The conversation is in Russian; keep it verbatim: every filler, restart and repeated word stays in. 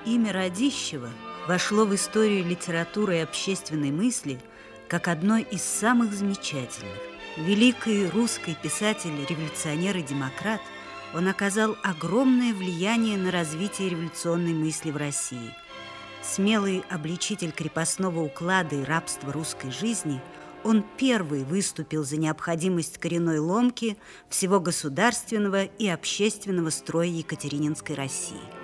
Имя Радищева вошло в историю литературы и общественной мысли как одно из самых замечательных. Великий русский писатель, революционер и демократ, он оказал огромное влияние на развитие революционной мысли в России. Смелый обличитель крепостного уклада и рабства русской жизни, он первый выступил за необходимость коренной ломки всего государственного и общественного строя Екатерининской России.